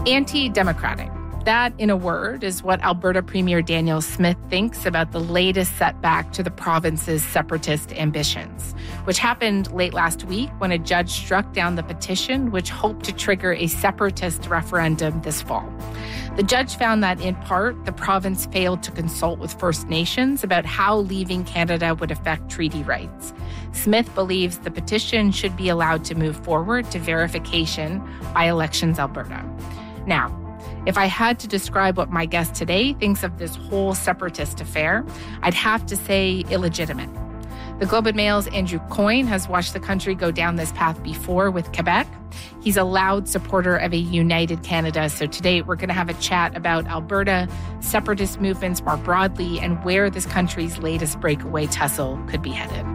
Anti-democratic. That, in a word, is what Alberta Premier Danielle Smith thinks about the latest setback to the province's separatist ambitions, which happened late last week when a judge struck down the petition which hoped to trigger a separatist referendum this fall. The judge found that, in part, the province failed to consult with First Nations about how leaving Canada would affect treaty rights. Smith believes the petition should be allowed to move forward to verification by Elections Alberta. Now, if I had to describe what my guest today thinks of this whole separatist affair, I'd have to say illegitimate. The Globe and Mail's Andrew Coyne has watched the country go down this path before with Quebec. He's a loud supporter of a united Canada. So today we're going to have a chat about Alberta, separatist movements more broadly, and where this country's latest breakaway tussle could be headed.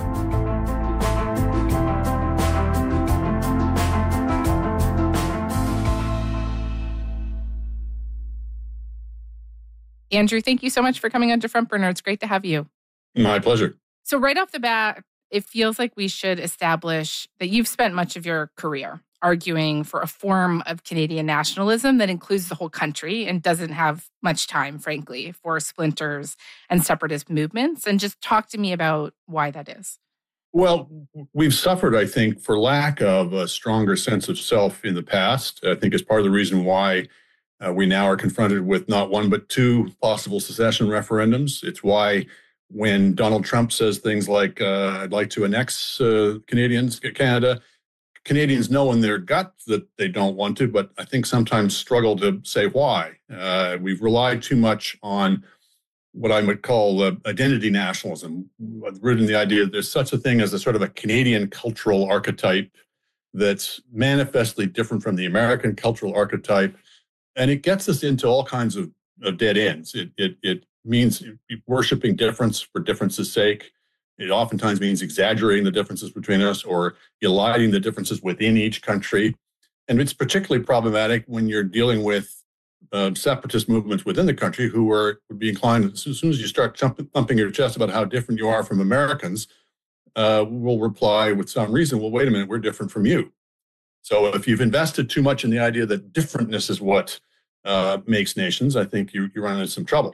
Andrew, thank you so much for coming on to Front Burner. It's great to have you. My pleasure. So right off the bat, it feels like we should establish that you've spent much of your career arguing for a form of Canadian nationalism that includes the whole country and doesn't have much time, frankly, for splinters and separatist movements. And just talk to me about why that is. Well, we've suffered, I think, for lack of a stronger sense of self in the past. I think it's part of the reason why we now are confronted with not one, but two possible secession referendums. It's why when Donald Trump says things like, I'd like to annex Canada, Canadians know in their gut that they don't want to, but I think sometimes struggle to say why. We've relied too much on what I would call identity nationalism, rooted in the idea that there's such a thing as a sort of a Canadian cultural archetype that's manifestly different from the American cultural archetype. And it gets us into all kinds of dead ends. It means worshiping difference for difference's sake. It oftentimes means exaggerating the differences between us or eliding the differences within each country. And it's particularly problematic when you're dealing with separatist movements within the country who would be inclined, as soon as you start thumping your chest about how different you are from Americans, will reply with some reason, well, wait a minute, we're different from you. So if you've invested too much in the idea that differentness is what makes nations, I think you run into some trouble.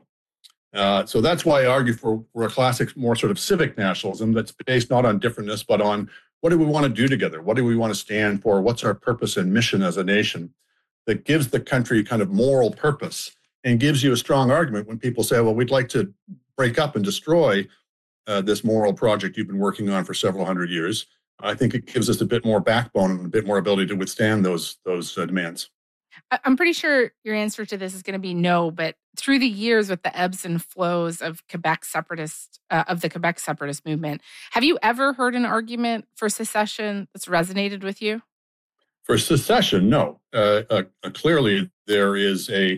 So that's why I argue for a classic, more sort of civic nationalism that's based not on differentness, but on what do we want to do together? What do we want to stand for? What's our purpose and mission as a nation that gives the country kind of moral purpose and gives you a strong argument when people say, well, we'd like to break up and destroy this moral project you've been working on for several hundred years. I think it gives us a bit more backbone and a bit more ability to withstand those demands. I'm pretty sure your answer to this is going to be no, but through the years with the ebbs and flows of the Quebec separatist movement, have you ever heard an argument for secession that's resonated with you? For secession, no. Clearly, there is a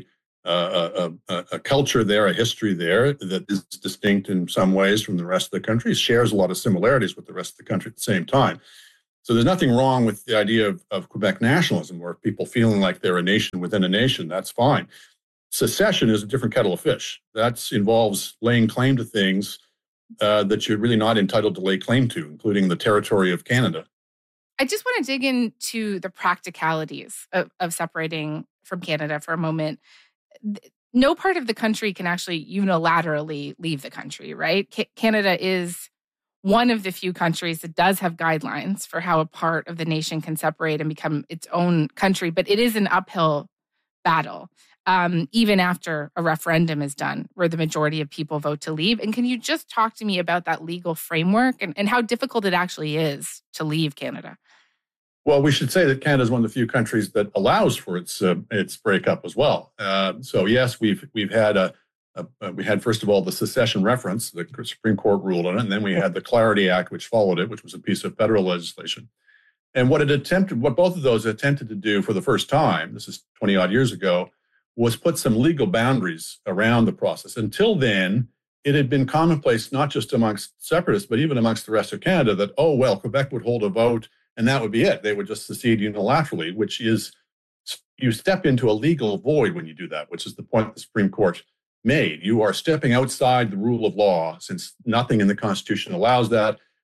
culture there, a history there that is distinct in some ways from the rest of the country. It shares a lot of similarities with the rest of the country at the same time. So there's nothing wrong with the idea of Quebec nationalism, where people feeling like they're a nation within a nation. That's fine. Secession is a different kettle of fish. That involves laying claim to things that you're really not entitled to lay claim to, including the territory of Canada. I just want to dig into the practicalities of separating from Canada for a moment. No part of the country can actually unilaterally leave the country, right? Canada is one of the few countries that does have guidelines for how a part of the nation can separate and become its own country, but it is an uphill battle, even after a referendum is done where the majority of people vote to leave. And can you just talk to me about that legal framework and how difficult it actually is to leave Canada? Well, we should say that Canada is one of the few countries that allows for its breakup as well. So yes, we've had we had, first of all, the secession reference. The Supreme Court ruled on it, and then we had the Clarity Act, which followed it, which was a piece of federal legislation. And what both of those attempted to do for the first time, this is 20 odd years ago, was put some legal boundaries around the process. Until then, it had been commonplace, not just amongst separatists, but even amongst the rest of Canada, that, oh, well, Quebec would hold a vote and that would be it. They would just secede unilaterally, which is, you step into a legal void when you do that, which is the point the Supreme Court made. You are stepping outside the rule of law, since nothing in the Constitution allows that.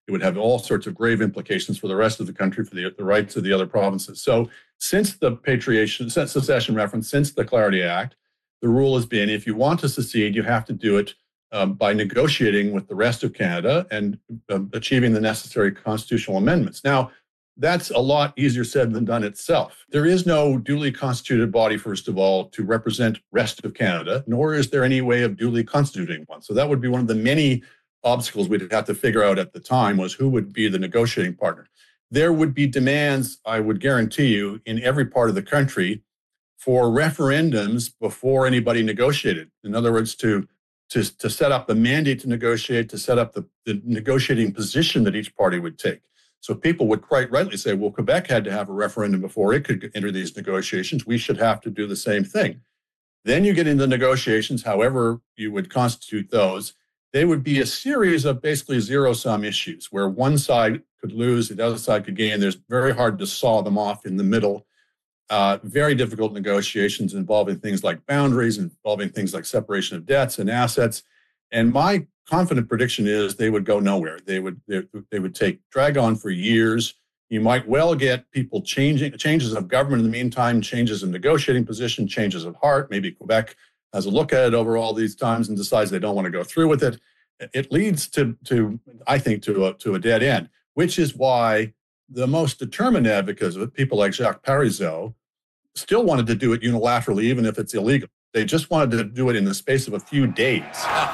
It would have all sorts of grave implications for the rest of the country, for the rights of the other provinces. So since the secession reference, since the Clarity Act, the rule has been if you want to secede, you have to do it by negotiating with the rest of Canada and achieving the necessary constitutional amendments. Now, that's a lot easier said than done itself. There is no duly constituted body, first of all, to represent rest of Canada, nor is there any way of duly constituting one. So that would be one of the many obstacles we'd have to figure out at the time, was who would be the negotiating partner. There would be demands, I would guarantee you, in every part of the country for referendums before anybody negotiated. In other words, to set up the mandate to negotiate, to set up the negotiating position that each party would take. So people would quite rightly say, well, Quebec had to have a referendum before it could enter these negotiations. We should have to do the same thing. Then you get into negotiations, however you would constitute those. They would be a series of basically zero-sum issues where one side could lose, the other side could gain. There's very hard to saw them off in the middle. Very difficult negotiations involving things like boundaries, involving things like separation of debts and assets. And my confident prediction is they would go nowhere. They would drag on for years. You might well get people changes of government in the meantime, changes in negotiating position, changes of heart. Maybe Quebec has a look at it over all these times and decides they don't want to go through with it. It leads to I think, to a dead end, which is why the most determined advocates of it, people like Jacques Parizeau, still wanted to do it unilaterally, even if it's illegal. They just wanted to do it in the space of a few days.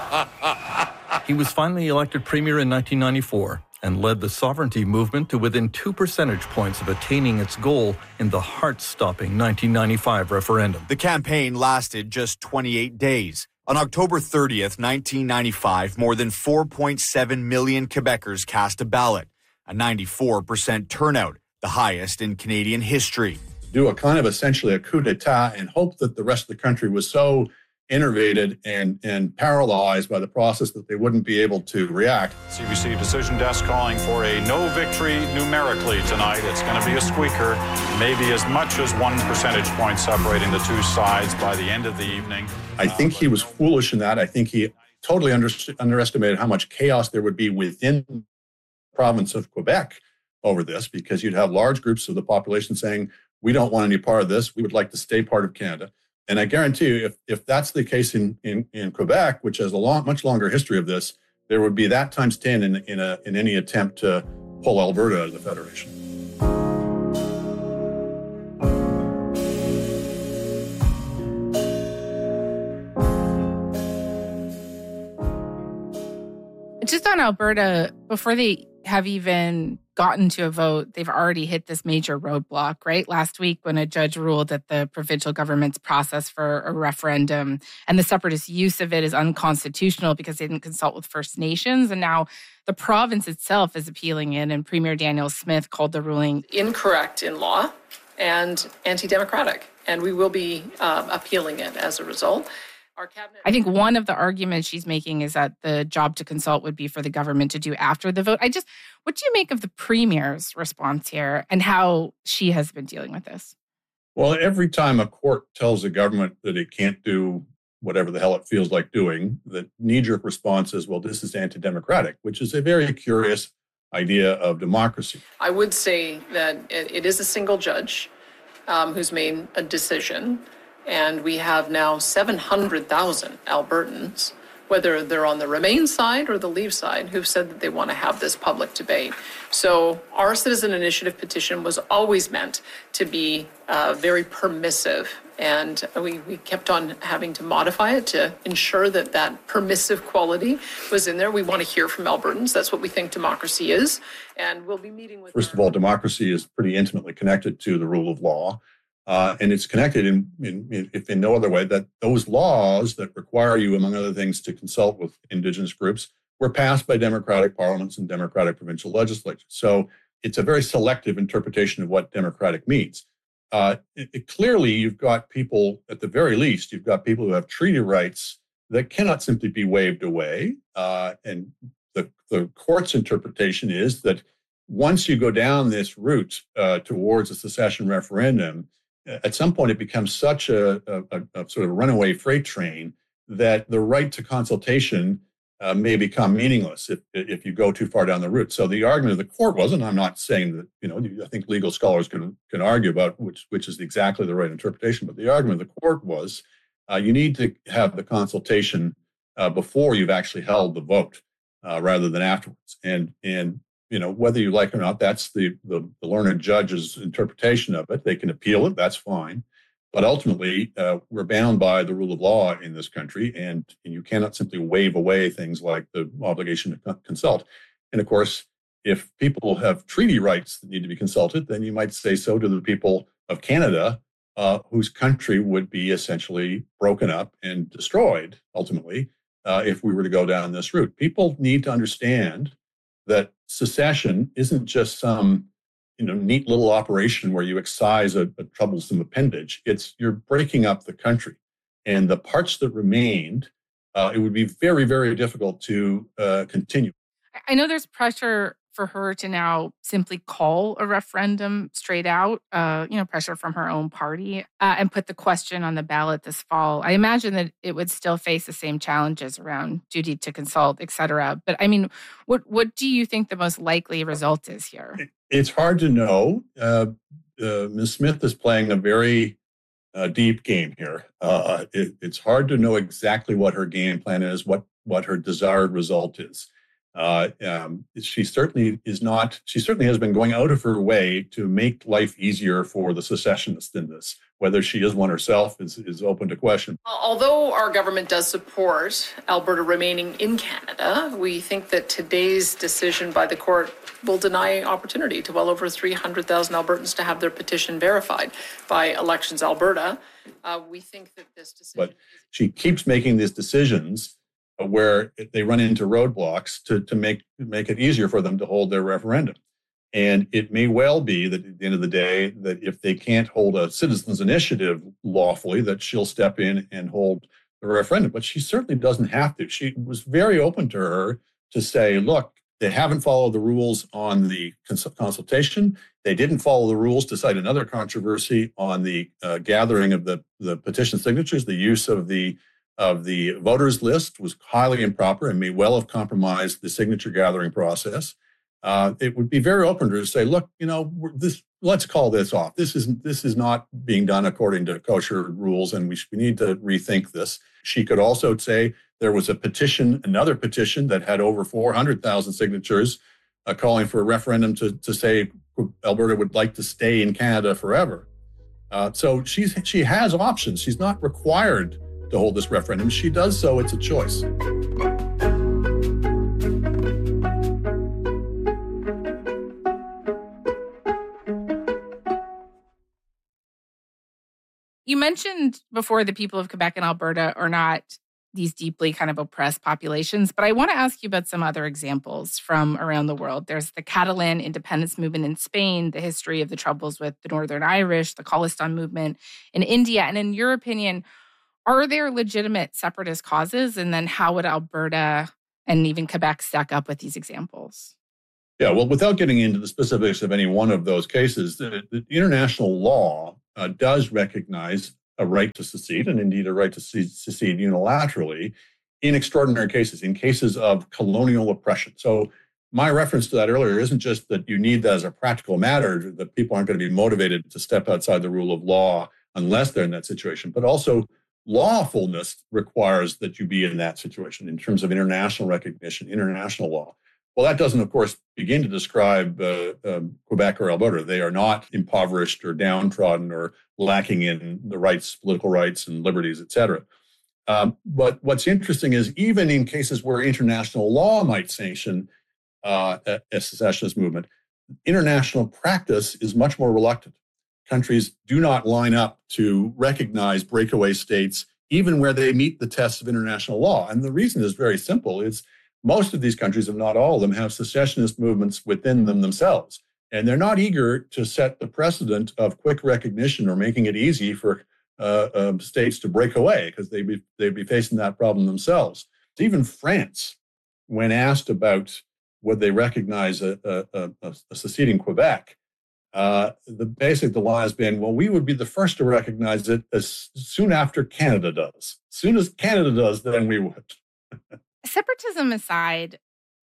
He was finally elected premier in 1994 and led the sovereignty movement to within 2 percentage points of attaining its goal in the heart-stopping 1995 referendum. The campaign lasted just 28 days. On October 30th, 1995, more than 4.7 million Quebecers cast a ballot, a 94% turnout, the highest in Canadian history. Do a kind of essentially a coup d'etat and hope that the rest of the country was so enervated and paralyzed by the process that they wouldn't be able to react. CBC Decision Desk calling for a no victory numerically tonight. It's going to be a squeaker, maybe as much as 1 percentage point separating the two sides by the end of the evening. I think he was foolish in that. I think he totally underestimated how much chaos there would be within the province of Quebec over this, because you'd have large groups of the population saying, we don't want any part of this. We would like to stay part of Canada. And I guarantee you, if that's the case in Quebec, which has a much longer history of this, there would be that times 10 in any attempt to pull Alberta out of the Federation. Just on Alberta, before they have even gotten to a vote, they've already hit this major roadblock, right? Last week, when a judge ruled that the provincial government's process for a referendum and the separatist use of it is unconstitutional because they didn't consult with First Nations. And now the province itself is appealing it. And Premier Danielle Smith called the ruling incorrect in law and anti-democratic. And we will be appealing it as a result. I think one of the arguments she's making is that the job to consult would be for the government to do after the vote. What do you make of the premier's response here and how she has been dealing with this? Well, every time a court tells a government that it can't do whatever the hell it feels like doing, the knee-jerk response is, well, this is anti-democratic, which is a very curious idea of democracy. I would say that it is a single judge who's made a decision. And we have now 700,000 Albertans, whether they're on the Remain side or the Leave side, who've said that they want to have this public debate. So our citizen initiative petition was always meant to be very permissive. And we kept on having to modify it to ensure that that permissive quality was in there. We want to hear from Albertans. That's what we think democracy is. And we'll be meeting with... First of all, democracy is pretty intimately connected to the rule of law. And it's connected if in no other way, that those laws that require you, among other things, to consult with Indigenous groups were passed by democratic parliaments and democratic provincial legislatures. So it's a very selective interpretation of what democratic means. Clearly, you've got people, at the very least, you've got people who have treaty rights that cannot simply be waved away. And the court's interpretation is that once you go down this route towards a secession referendum, at some point, it becomes such a sort of runaway freight train that the right to consultation may become meaningless if you go too far down the route. So the argument of the court was, and I'm not saying that, I think legal scholars can argue about which is exactly the right interpretation, but the argument of the court was you need to have the consultation before you've actually held the vote rather than afterwards. And whether you like it or not, that's the learned judge's interpretation of it. They can appeal it, that's fine. But ultimately, we're bound by the rule of law in this country, and you cannot simply wave away things like the obligation to consult. And of course, if people have treaty rights that need to be consulted, then you might say so to the people of Canada, whose country would be essentially broken up and destroyed, ultimately, if we were to go down this route. People need to understand that secession isn't just some neat little operation where you excise a troublesome appendage. You're breaking up the country. And the parts that remained, it would be very, very difficult to continue. I know there's pressure for her to now simply call a referendum straight out, pressure from her own party, and put the question on the ballot this fall. I imagine that it would still face the same challenges around duty to consult, et cetera. But I mean, what do you think the most likely result is here? It's hard to know. Ms. Smith is playing a very deep game here. It's hard to know exactly what her game plan is, what her desired result is. She certainly has been going out of her way to make life easier for the secessionists in this. Whether she is one herself is open to question. Although our government does support Alberta remaining in Canada, we think that today's decision by the court will deny opportunity to well over 300,000 Albertans to have their petition verified by Elections Alberta. We think that this decision... But she keeps making these decisions where they run into roadblocks to make it easier for them to hold their referendum. And it may well be that at the end of the day, that if they can't hold a citizens' initiative lawfully, that she'll step in and hold the referendum. But she certainly doesn't have to. She was very open to her to say, look, they haven't followed the rules on the consultation. They didn't follow the rules to cite another controversy on the gathering of the petition signatures. The use of the voters list was highly improper and may well have compromised the signature gathering process. It would be very open to say, look, let's call this off. This is not being done according to kosher rules, and we need to rethink this. She could also say there was another petition that had over 400,000 signatures calling for a referendum to say Alberta would like to stay in Canada forever. So she has options. She's not required to hold this referendum. She does so. It's a choice. You mentioned before the people of Quebec and Alberta are not these deeply kind of oppressed populations, but I want to ask you about some other examples from around the world. There's the Catalan independence movement in Spain, the history of the troubles with the Northern Irish, the Khalistan movement in India. And in your opinion, are there legitimate separatist causes? And then how would Alberta and even Quebec stack up with these examples? Yeah, well, without getting into the specifics of any one of those cases, the international law does recognize a right to secede, and indeed a right to secede unilaterally in extraordinary cases, in cases of colonial oppression. So my reference to that earlier isn't just that you need that as a practical matter, that people aren't going to be motivated to step outside the rule of law unless they're in that situation, but also lawfulness requires that you be in that situation in terms of international recognition, international law. Well, that doesn't, of course, begin to describe Quebec or Alberta. They are not impoverished or downtrodden or lacking in the rights, political rights and liberties, et cetera. But what's interesting is even in cases where international law might sanction a secessionist movement, international practice is much more reluctant. Countries do not line up to recognize breakaway states, even where they meet the tests of international law. And the reason is very simple. It's most of these countries, if not all of them, have secessionist movements within them themselves. And they're not eager to set the precedent of quick recognition or making it easy for states to break away because they'd be facing that problem themselves. Even France, when asked about would they recognize a seceding Quebec, the lie has been, well, we would be the first to recognize it as soon after Canada does. As soon as Canada does, then we would. Separatism aside,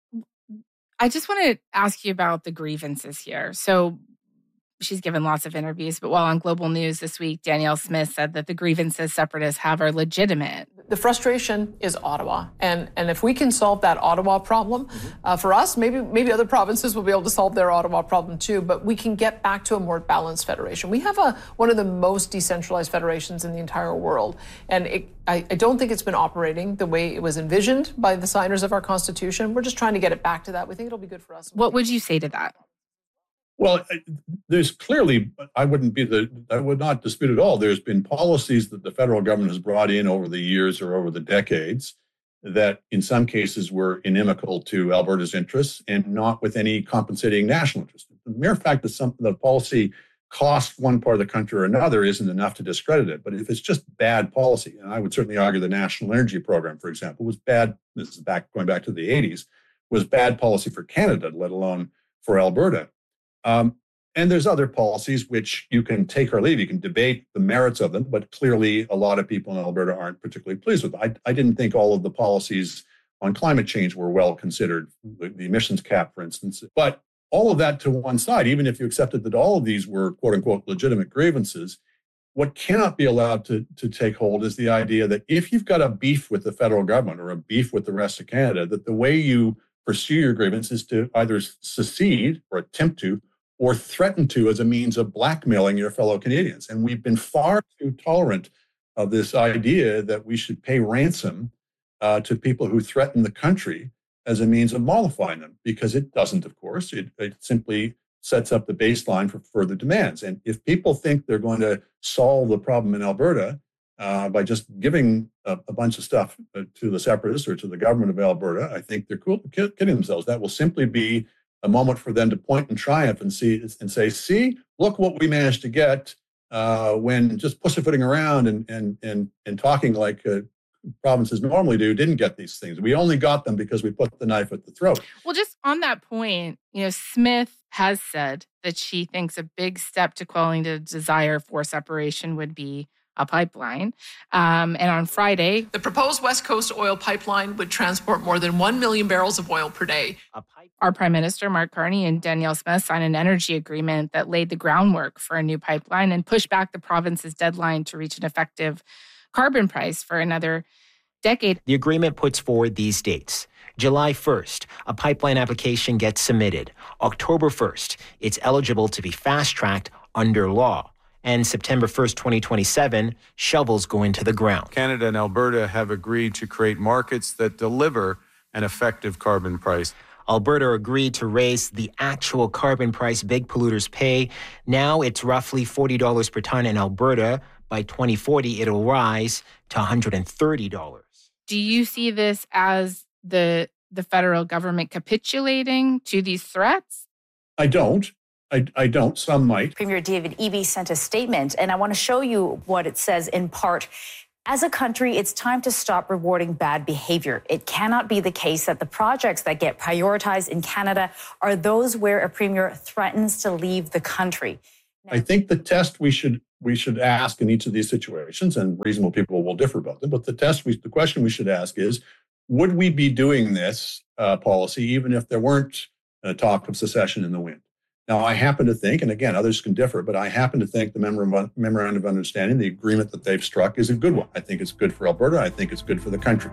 I just want to ask you about the grievances here. So she's given lots of interviews, but while on Global News this week, Danielle Smith said that the grievances separatists have are legitimate. The frustration is Ottawa. And if we can solve that Ottawa problem, for us, maybe other provinces will be able to solve their Ottawa problem too, but we can get back to a more balanced federation. We have one of the most decentralized federations in the entire world. And I don't think it's been operating the way it was envisioned by the signers of our Constitution. We're just trying to get it back to that. We think it'll be good for us. What would you say to that? Well, there's clearly, I would not dispute at all. There's been policies that the federal government has brought in over the years or over the decades that in some cases were inimical to Alberta's interests and not with any compensating national interest. The mere fact that the policy costs one part of the country or another isn't enough to discredit it. But if it's just bad policy, and I would certainly argue the National Energy Program, for example, was bad, this is going back to the 80s, was bad policy for Canada, let alone for Alberta. And there's other policies which you can take or leave. You can debate the merits of them, but clearly a lot of people in Alberta aren't particularly pleased with it. I didn't think all of the policies on climate change were well considered, the emissions cap, for instance. But all of that to one side, even if you accepted that all of these were, quote unquote, legitimate grievances, what cannot be allowed to take hold is the idea that if you've got a beef with the federal government or a beef with the rest of Canada, that the way you pursue your grievance is to either secede or attempt to, or threaten to as a means of blackmailing your fellow Canadians. And we've been far too tolerant of this idea that we should pay ransom to people who threaten the country as a means of mollifying them, because it doesn't, of course. It simply sets up the baseline for further demands. And if people think they're going to solve the problem in Alberta by just giving a bunch of stuff to the separatists or to the government of Alberta, I think they're kidding themselves. That will simply be a moment for them to point in triumph and say, see, look what we managed to get when just pussyfooting around and talking like provinces normally do didn't get these things. We only got them because we put the knife at the throat. Well, just on that point, Smith has said that she thinks a big step to quelling the desire for separation would be a pipeline. And on Friday, the proposed West Coast oil pipeline would transport more than 1 million barrels of oil per day. Our Prime Minister, Mark Carney, and Danielle Smith signed an energy agreement that laid the groundwork for a new pipeline and pushed back the province's deadline to reach an effective carbon price for another decade. The agreement puts forward these dates. July 1st, a pipeline application gets submitted. October 1st, it's eligible to be fast-tracked under law. And September 1st, 2027, shovels go into the ground. Canada and Alberta have agreed to create markets that deliver an effective carbon price. Alberta agreed to raise the actual carbon price big polluters pay. Now it's roughly $40 per ton in Alberta. By 2040, it'll rise to $130. Do you see this as the federal government capitulating to these threats? I don't. I don't. Some might. Premier David Eby sent a statement, and I want to show you what it says in part. As a country, it's time to stop rewarding bad behavior. It cannot be the case that the projects that get prioritized in Canada are those where a premier threatens to leave the country. I think the test we should ask in each of these situations, and reasonable people will differ about them, but the question we should ask is, would we be doing this policy even if there weren't talk of secession in the wind? Now, I happen to think, and again, others can differ, but I happen to think the memorandum of understanding, the agreement that they've struck, is a good one. I think it's good for Alberta. I think it's good for the country.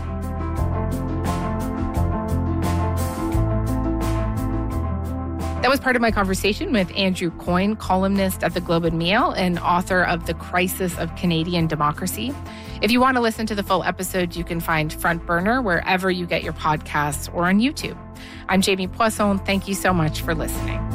That was part of my conversation with Andrew Coyne, columnist at the Globe and Mail and author of The Crisis of Canadian Democracy. If you want to listen to the full episode, you can find Front Burner wherever you get your podcasts or on YouTube. I'm Jamie Poisson. Thank you so much for listening.